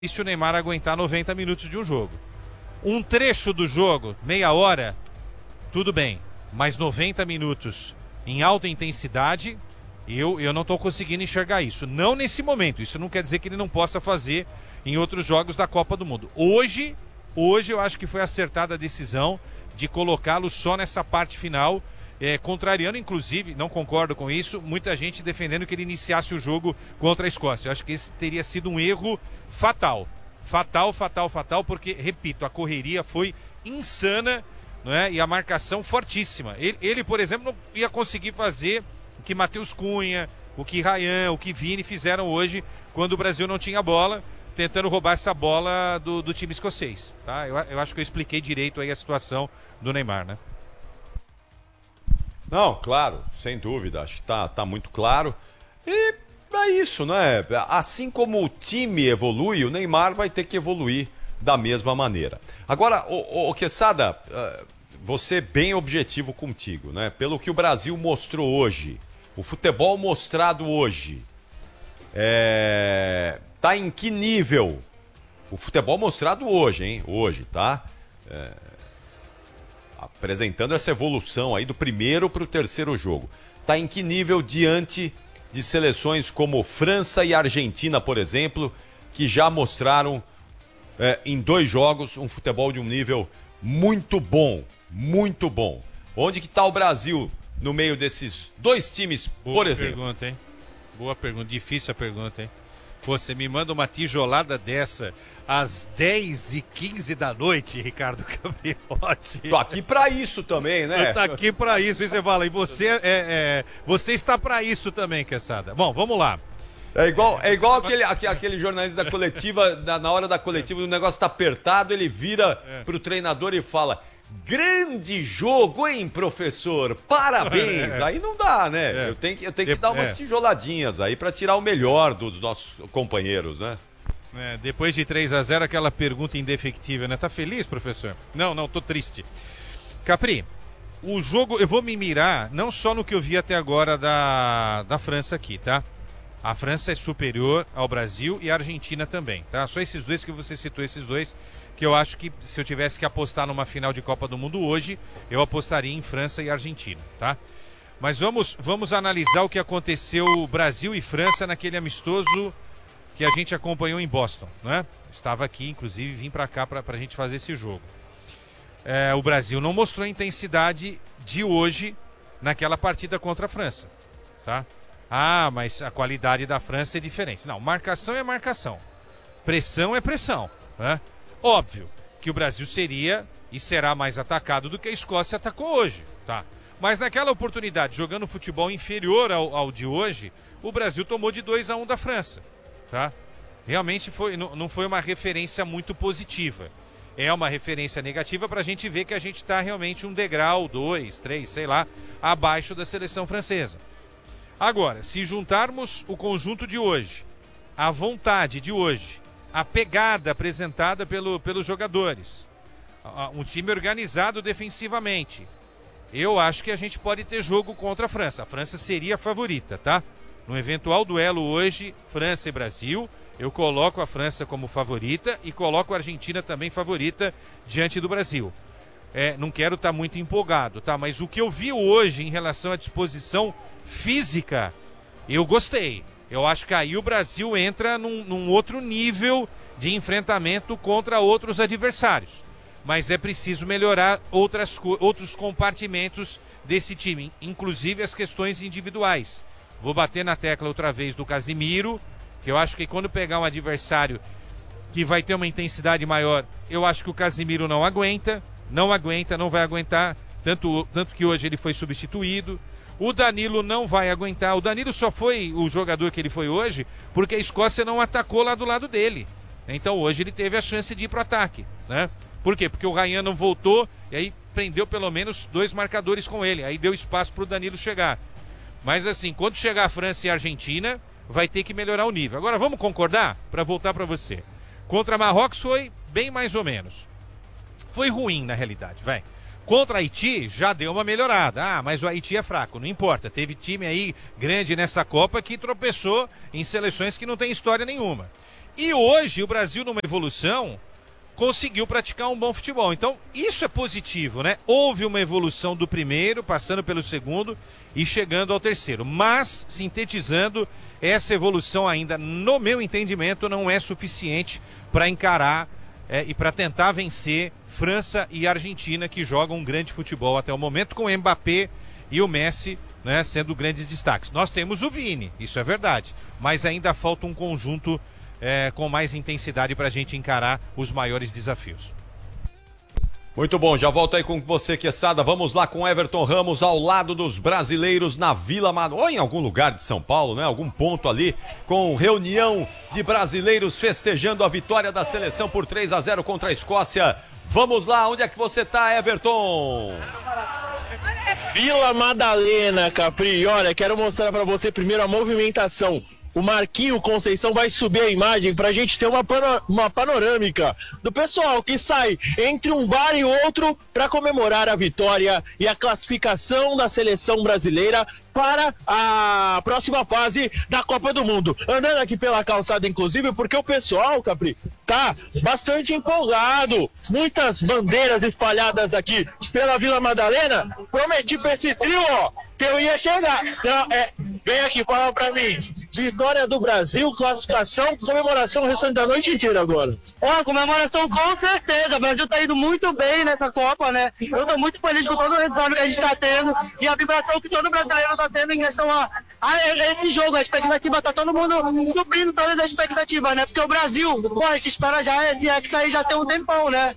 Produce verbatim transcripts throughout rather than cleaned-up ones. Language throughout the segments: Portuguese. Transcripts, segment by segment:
difícil o Neymar aguentar noventa minutos de um jogo. Um trecho do jogo, meia hora, tudo bem. Mas noventa minutos em alta intensidade, eu, eu não estou conseguindo enxergar isso. Não nesse momento. Isso não quer dizer que ele não possa fazer em outros jogos da Copa do Mundo. Hoje, hoje eu acho que foi acertada a decisão de colocá-lo só nessa parte final, é, contrariando, inclusive, não concordo com isso, muita gente defendendo que ele iniciasse o jogo contra a Escócia. Eu acho que esse teria sido um erro fatal. Fatal, fatal, fatal, porque, repito, a correria foi insana, não é? E a marcação fortíssima. Ele, ele, por exemplo, não ia conseguir fazer o que Matheus Cunha, o que Ryan, o que Vini fizeram hoje, quando o Brasil não tinha bola, tentando roubar essa bola do, do time escocês. Tá? Eu, eu acho que eu expliquei direito aí a situação do Neymar, né? Não, claro, sem dúvida, acho que tá, tá muito claro. E é isso, né? Assim como o time evolui, o Neymar vai ter que evoluir da mesma maneira. Agora, ô, ô Quesada, você bem objetivo contigo, né? Pelo que o Brasil mostrou hoje, o futebol mostrado hoje, é... tá em que nível? O futebol mostrado hoje, hein? Hoje, tá? É... apresentando essa evolução aí do primeiro para o terceiro jogo. Tá em que nível diante de seleções como França e Argentina, por exemplo, que já mostraram é, em dois jogos um futebol de um nível muito bom, muito bom. Onde que tá o Brasil no meio desses dois times, Boa por exemplo? Boa pergunta, hein? Boa pergunta, difícil a pergunta, hein? Pô, você me manda uma tijolada dessa às dez e quinze da noite, Ricardo Capriotti. Tô aqui pra isso também, né? Eu tô aqui pra isso, e você fala, e você, é, é, você está pra isso também, Quesada. Bom, vamos lá. É igual, é igual aquele, aquele jornalista da coletiva, na, na hora da coletiva, o negócio tá apertado, ele vira é. pro treinador e fala: grande jogo, hein, professor? Parabéns! É. Aí não dá, né? É. Eu tenho que, eu tenho que dar umas é. tijoladinhas aí pra tirar o melhor dos nossos companheiros, né? É, depois de três a zero, aquela pergunta indefectível, né? Tá feliz, professor? Não, não, tô triste. Capri, o jogo, eu vou me mirar não só no que eu vi até agora da, da França aqui, tá? A França é superior ao Brasil e a Argentina também, tá? Só esses dois que você citou, esses dois, que eu acho que se eu tivesse que apostar numa final de Copa do Mundo hoje, eu apostaria em França e Argentina, tá? Mas vamos, vamos analisar o que aconteceu Brasil e França naquele amistoso que a gente acompanhou em Boston, né? Estava aqui, inclusive, vim para cá para a gente fazer esse jogo. É, o Brasil não mostrou a intensidade de hoje naquela partida contra a França, tá? Ah, mas a qualidade da França é diferente. Não, marcação é marcação. Pressão é pressão, né? Óbvio que o Brasil seria e será mais atacado do que a Escócia atacou hoje, tá? Mas naquela oportunidade, jogando futebol inferior ao, ao de hoje, o Brasil tomou de dois a um da França. Tá? Realmente foi, não, não foi uma referência muito positiva. É uma referência negativa para a gente ver que a gente está realmente um degrau, dois, três, sei lá, abaixo da seleção francesa. Agora, se juntarmos o conjunto de hoje, a vontade de hoje, a pegada apresentada pelo, pelos jogadores, um time organizado defensivamente, eu acho que a gente pode ter jogo contra a França. A França seria a favorita, tá? No eventual duelo hoje, França e Brasil, eu coloco a França como favorita e coloco a Argentina também favorita diante do Brasil. É, não quero estar tá muito empolgado, tá? Mas o que eu vi hoje em relação à disposição física, eu gostei. Eu acho que aí o Brasil entra num, num outro nível de enfrentamento contra outros adversários. Mas é preciso melhorar outras, outros compartimentos desse time, inclusive as questões individuais. Vou bater na tecla outra vez do Casemiro, que eu acho que quando pegar um adversário que vai ter uma intensidade maior, eu acho que o Casemiro não aguenta, não aguenta, não vai aguentar, tanto, tanto que hoje ele foi substituído. O Danilo não vai aguentar, o Danilo só foi o jogador que ele foi hoje porque a Escócia não atacou lá do lado dele. Então hoje ele teve a chance de ir para o ataque, né? Por quê? Porque o Ryan não voltou e aí prendeu pelo menos dois marcadores com ele, aí deu espaço para o Danilo chegar. Mas assim, quando chegar a França e a Argentina, vai ter que melhorar o nível. Agora vamos concordar? Para voltar para você. Contra Marrocos foi bem mais ou menos. Foi ruim na realidade, vai. Contra Haiti já deu uma melhorada. Ah, mas o Haiti é fraco, não importa. Teve time aí grande nessa Copa que tropeçou em seleções que não tem história nenhuma. E hoje o Brasil, numa evolução, conseguiu praticar um bom futebol. Então, isso é positivo, né? Houve uma evolução do primeiro, passando pelo segundo e chegando ao terceiro. Mas, sintetizando, essa evolução ainda, no meu entendimento, não é suficiente para encarar é, e para tentar vencer França e Argentina, que jogam um grande futebol até o momento, com o Mbappé e o Messi, né, sendo grandes destaques. Nós temos o Vini, isso é verdade, mas ainda falta um conjunto é, com mais intensidade para a gente encarar os maiores desafios. Muito bom, já volto aí com você, Quesada. Vamos lá com Everton Ramos ao lado dos brasileiros na Vila Madalena, ou em algum lugar de São Paulo, né? Algum ponto ali, com reunião de brasileiros festejando a vitória da seleção por três a zero contra a Escócia. Vamos lá, onde é que você tá, Everton? Vila Madalena, Capri. Olha, quero mostrar para você primeiro a movimentação. O Marquinho Conceição vai subir a imagem para a gente ter uma, pano, uma panorâmica do pessoal que sai entre um bar e outro para comemorar a vitória e a classificação da seleção brasileira para a próxima fase da Copa do Mundo. Andando aqui pela calçada, inclusive, porque o pessoal, Capri, tá bastante empolgado. Muitas bandeiras espalhadas aqui pela Vila Madalena. Prometi para esse trio, ó, que eu ia chegar. Não, é, vem aqui, fala pra mim. Vitória do Brasil, classificação, comemoração o restante da noite inteira agora. Ó, comemoração com certeza. O Brasil tá indo muito bem nessa Copa, né? Eu tô muito feliz com todo o resultado que a gente tá tendo e a vibração que todo brasileiro tá tendo em relação a, a esse jogo. A expectativa, tá todo mundo suprindo todas as expectativas, né? Porque o Brasil, pô, a gente espera já esse Hexa aí já tem um tempão, né?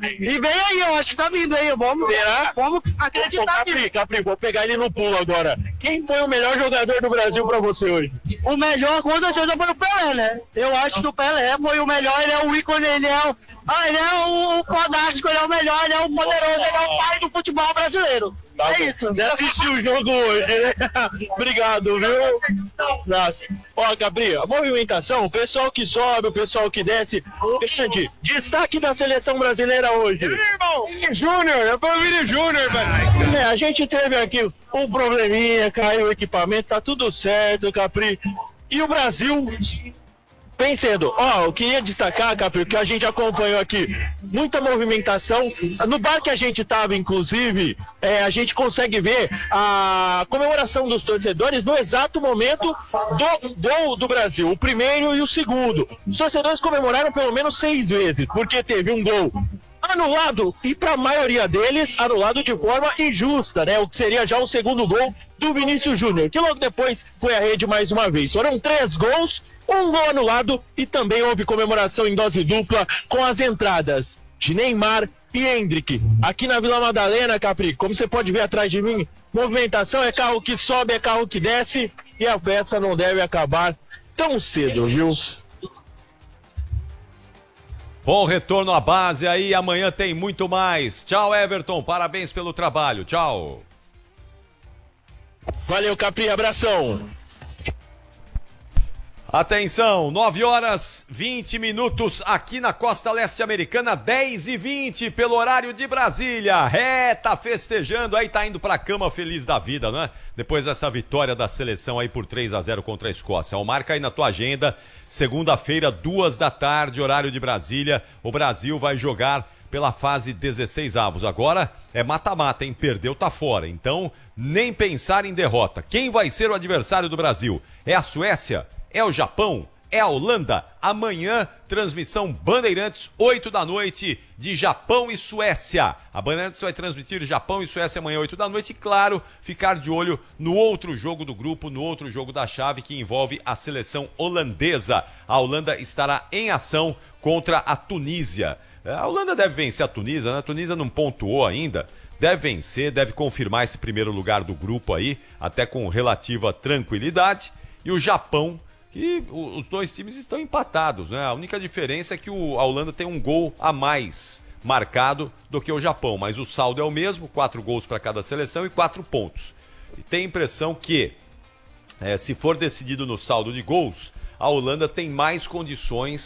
E vem aí, eu acho que tá vindo aí. Vamos, será? Vamos acreditar. Ô, Capri, Capri, vou pegar ele no pulo agora. Quem foi o melhor jogador do Brasil pra você hoje? O melhor, com certeza, foi o Pelé, né? Eu acho que o Pelé foi o melhor, ele é o ícone, ele é o, ah, ele é o, o fodástico, ele é o melhor, ele é o poderoso, ele é o pai do futebol brasileiro. Tá, é isso. Já assistiu o jogo hoje, né? Obrigado, viu? Abraço. Ó, Capri, a movimentação, o pessoal que sobe, o pessoal que desce. Grande destaque da seleção brasileira hoje. Vini Júnior, é o Vini Júnior, velho. É, a gente teve aqui um probleminha, caiu o equipamento, tá tudo certo, Capri. E o Brasil vencendo. Ó, eu queria destacar, Capri, que a gente acompanhou aqui muita movimentação. No bar que a gente tava, inclusive, é, a gente consegue ver a comemoração dos torcedores no exato momento do gol do Brasil, o primeiro e o segundo. Os torcedores comemoraram pelo menos seis vezes, porque teve um gol anulado e para a maioria deles anulado de forma injusta, né? O que seria já o segundo gol do Vinícius Júnior, que logo depois foi à rede mais uma vez. Foram três gols, um gol anulado e também houve comemoração em dose dupla com as entradas de Neymar e Endrick. Aqui na Vila Madalena, Capri, como você pode ver atrás de mim, movimentação é carro que sobe, é carro que desce e a festa não deve acabar tão cedo, viu? Bom retorno à base aí, amanhã tem muito mais. Tchau, Everton, parabéns pelo trabalho, tchau. Valeu, Capri, abração. Atenção, nove horas vinte minutos aqui na costa leste americana, dez e vinte pelo horário de Brasília. É, tá festejando aí, tá indo pra cama feliz da vida, né? Depois dessa vitória da seleção aí por três a zero contra a Escócia. Ó, marca aí na tua agenda, segunda-feira, duas da tarde, horário de Brasília. O Brasil vai jogar pela fase dezesseis avos. Agora é mata-mata, hein? Perdeu, tá fora. Então, nem pensar em derrota. Quem vai ser o adversário do Brasil? É a Suécia? É o Japão? É a Holanda? Amanhã, transmissão Bandeirantes, oito da noite, de Japão e Suécia. A Bandeirantes vai transmitir Japão e Suécia amanhã, oito da noite. E, claro, ficar de olho no outro jogo do grupo, no outro jogo da chave, que envolve a seleção holandesa. A Holanda estará em ação contra a Tunísia. A Holanda deve vencer a Tunísia, né? A Tunísia não pontuou ainda. Deve vencer, deve confirmar esse primeiro lugar do grupo aí, até com relativa tranquilidade. E o Japão, que os dois times estão empatados, né? A única diferença é que o, a Holanda tem um gol a mais marcado do que o Japão, mas o saldo é o mesmo, quatro gols para cada seleção e quatro pontos. E tem a impressão que, é, se for decidido no saldo de gols, a Holanda tem mais condições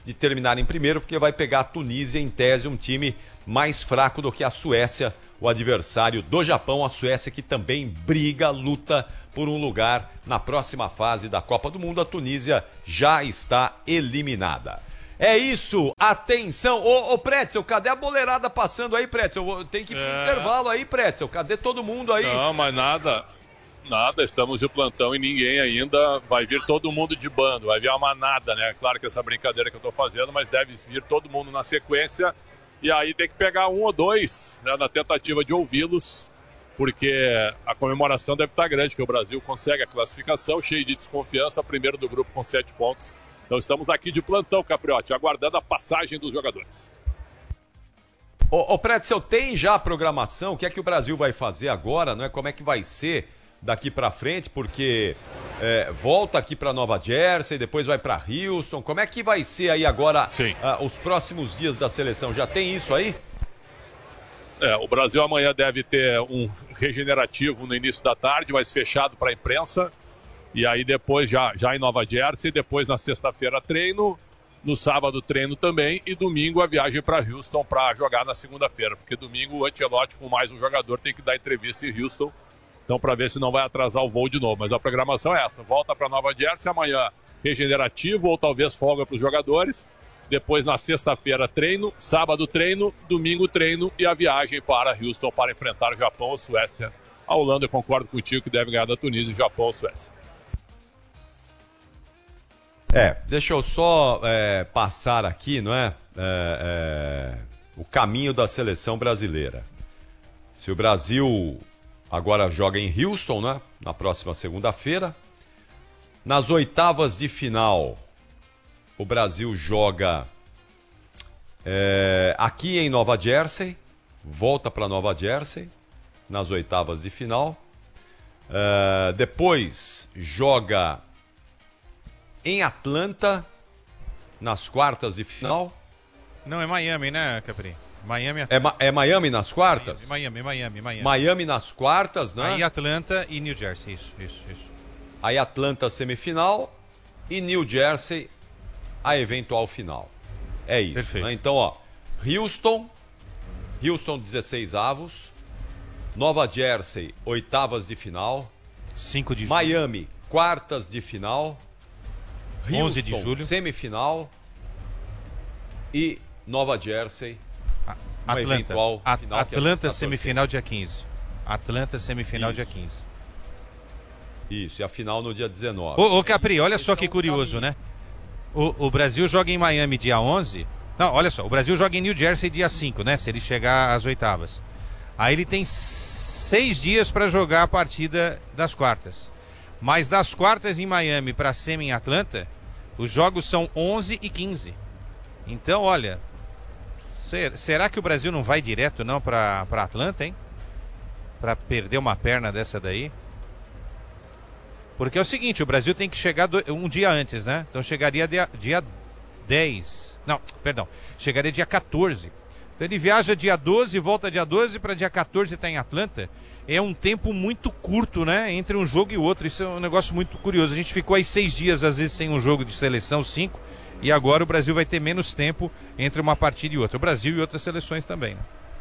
de terminar em primeiro, porque vai pegar a Tunísia, em tese, um time mais fraco do que a Suécia, o adversário do Japão. A Suécia que também briga, luta por um lugar na próxima fase da Copa do Mundo. A Tunísia já está eliminada. É isso, atenção. Ô, ô Pretzel, cadê a boleirada passando aí, Pretzel? Tem que ir pro É. intervalo aí, Pretzel. Cadê todo mundo aí? Não, mas nada, nada, estamos de plantão e ninguém ainda. Vai vir todo mundo de bando, vai vir uma manada, né? Claro que essa brincadeira que eu tô fazendo, mas deve vir todo mundo na sequência. E aí tem que pegar um ou dois, né, na tentativa de ouvi-los, porque a comemoração deve estar grande, que o Brasil consegue a classificação, cheio de desconfiança, primeiro do grupo com sete pontos. Então estamos aqui de plantão, Capriotti, aguardando a passagem dos jogadores. Ô, ô Pretzel, tem já a programação? O que é que o Brasil vai fazer agora, não é? Como é que vai ser daqui pra frente? Porque é, volta aqui pra Nova Jersey, depois vai pra Houston. Como é que vai ser aí agora ah, os próximos dias da seleção? Já tem isso aí? É, o Brasil amanhã deve ter um regenerativo no início da tarde, mas fechado para a imprensa. E aí depois já, já em Nova Jersey, depois na sexta-feira treino, no sábado treino também e domingo a viagem para Houston para jogar na segunda-feira. Porque domingo o Ancelotti com mais um jogador tem que dar entrevista em Houston. Então para ver se não vai atrasar o voo de novo. Mas a programação é essa, volta para Nova Jersey amanhã regenerativo ou talvez folga para os jogadores. Depois na sexta-feira treino, sábado treino, domingo treino e a viagem para Houston para enfrentar o Japão ou Suécia. A Holanda, eu concordo contigo que deve ganhar da Tunísia, Japão ou Suécia. É, deixa eu só é, passar aqui, não é? É, é? O caminho da seleção brasileira. Se o Brasil agora joga em Houston, né? Na próxima segunda-feira. Nas oitavas de final, o Brasil joga é, aqui em Nova Jersey, volta para Nova Jersey, nas oitavas de final. É, depois joga em Atlanta, nas quartas de final. Não, é Miami, né, Capri? Miami. É, Ma- é Miami nas quartas? Miami, Miami, Miami. Miami nas quartas, né? Aí Atlanta e New Jersey, isso, isso, isso. Aí Atlanta semifinal e New Jersey a eventual final. É isso. Perfeito. Né? Então, ó, Houston, Houston dezesseis avos, Nova Jersey oitavas de final, cinco de julho. Miami quartas de final, onze de Houston, julho. semifinal e Nova Jersey uma Atlanta, eventual A- final. que a gente Atlanta tá semifinal dia quinze. Atlanta semifinal Isso. dia quinze. Isso, e a final no dia dezenove. Ô, ô Capri, olha só que curioso, né? O, o Brasil joga em Miami dia onze. Não, olha só, o Brasil joga em New Jersey dia cinco, né? Se ele chegar às oitavas. Aí ele tem seis dias para jogar a partida das quartas. Mas das quartas em Miami para semi em Atlanta, os jogos são onze e quinze. Então, olha, ser, será que o Brasil não vai direto não para para Atlanta, hein? Para perder uma perna dessa daí? Porque é o seguinte, o Brasil tem que chegar do, um dia antes, né? Então chegaria dia, dia dez. Não, perdão. Chegaria dia quatorze. Então ele viaja dia doze, volta dia doze para dia quatorze estar em Atlanta. É um tempo muito curto, né? Entre um jogo e outro. Isso é um negócio muito curioso. A gente ficou aí seis dias, às vezes, sem um jogo de seleção, cinco. E agora o Brasil vai ter menos tempo entre uma partida e outra. O Brasil e outras seleções também, né?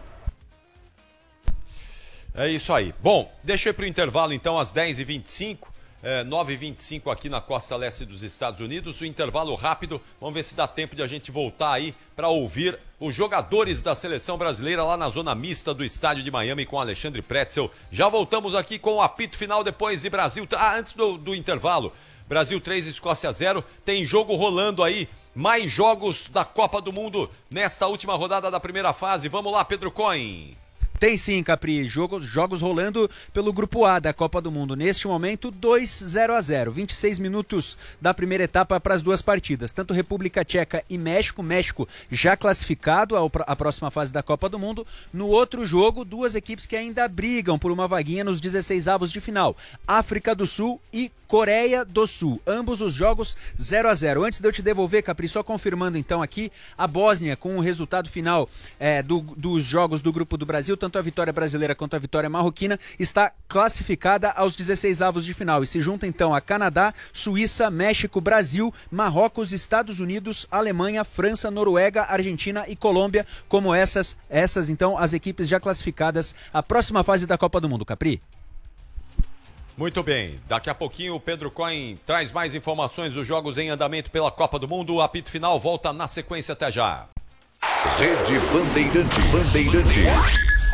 É isso aí. Bom, deixa eu ir para o intervalo então às dez e vinte e cinco. É, nove e vinte e cinco aqui na costa leste dos Estados Unidos, o intervalo rápido, vamos ver se dá tempo de a gente voltar aí para ouvir os jogadores da seleção brasileira lá na zona mista do estádio de Miami com Alexandre Pretzel. Já voltamos aqui com o apito final depois de Brasil, ah, antes do, do intervalo, Brasil três, Escócia zero, tem jogo rolando aí, mais jogos da Copa do Mundo nesta última rodada da primeira fase, vamos lá Pedro Cohen. Tem sim, Capri. Jogos, jogos rolando pelo Grupo A da Copa do Mundo. Neste momento, dois zero a zero. vinte e seis minutos da primeira etapa para as duas partidas. Tanto República Tcheca e México. México já classificado à próxima fase da Copa do Mundo. No outro jogo, duas equipes que ainda brigam por uma vaguinha nos dezesseis avos de final. África do Sul e Coreia do Sul. Ambos os jogos zero a zero. Antes de eu te devolver, Capri, só confirmando então aqui, a Bósnia com o resultado final é, do, dos jogos do Grupo do Brasil, tanto tanto a vitória brasileira quanto a vitória marroquina, está classificada aos dezesseis avos de final. E se junta então a Canadá, Suíça, México, Brasil, Marrocos, Estados Unidos, Alemanha, França, Noruega, Argentina e Colômbia, como essas, essas então as equipes já classificadas à próxima fase da Copa do Mundo. Capri? Muito bem, daqui a pouquinho o Pedro Coin traz mais informações dos jogos em andamento pela Copa do Mundo. O apito final volta na sequência, até já. Rede Bandeirantes. Bandeirantes.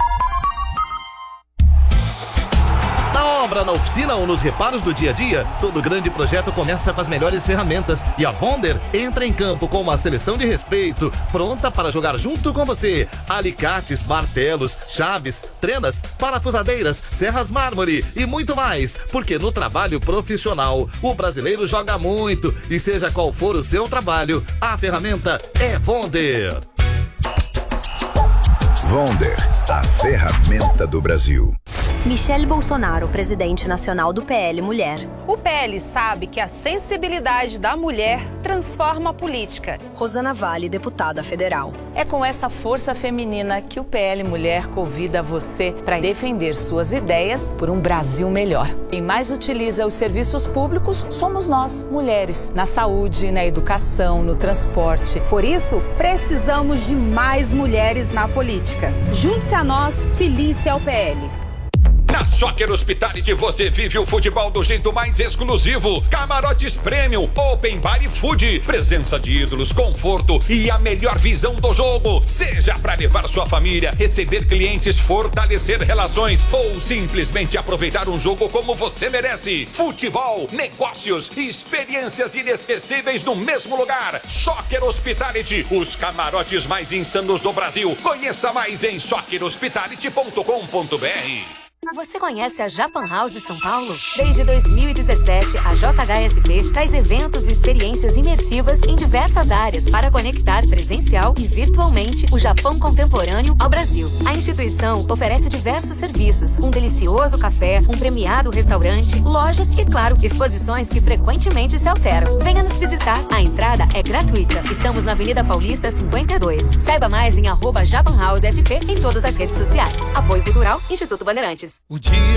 Na obra, na oficina ou nos reparos do dia a dia, todo grande projeto começa com as melhores ferramentas. E a Vonder entra em campo com uma seleção de respeito, pronta para jogar junto com você. Alicates, martelos, chaves, trenas, parafusadeiras, serras mármore e muito mais. Porque no trabalho profissional, o brasileiro joga muito. E seja qual for o seu trabalho, a ferramenta é Vonder. Vonder, a ferramenta do Brasil. Michele Bolsonaro, presidente nacional do P L Mulher. O P L sabe que a sensibilidade da mulher transforma a política. Rosana Vale, deputada federal. É com essa força feminina que o P L Mulher convida você para defender suas ideias por um Brasil melhor. Quem mais utiliza os serviços públicos somos nós, mulheres, na saúde, na educação, no transporte. Por isso, precisamos de mais mulheres na política. Junte-se a nós, filie-se ao P L. Na Soccer Hospitality você vive o futebol do jeito mais exclusivo. Camarotes Premium, Open Bar e Food. Presença de ídolos, conforto e a melhor visão do jogo. Seja para levar sua família, receber clientes, fortalecer relações ou simplesmente aproveitar um jogo como você merece. Futebol, negócios e experiências inesquecíveis no mesmo lugar. Soccer Hospitality, os camarotes mais insanos do Brasil. Conheça mais em soccer hospitality ponto com ponto b r. Você conhece a Japan House São Paulo? Desde dois mil e dezessete, a J H S P traz eventos e experiências imersivas em diversas áreas para conectar presencial e virtualmente o Japão contemporâneo ao Brasil. A instituição oferece diversos serviços, um delicioso café, um premiado restaurante, lojas e, claro, exposições que frequentemente se alteram. Venha nos visitar. A entrada é gratuita. Estamos na Avenida Paulista cinquenta e dois. Saiba mais em arroba Japan House S P em todas as redes sociais. Apoio Cultural, Instituto Bandeirantes. O dia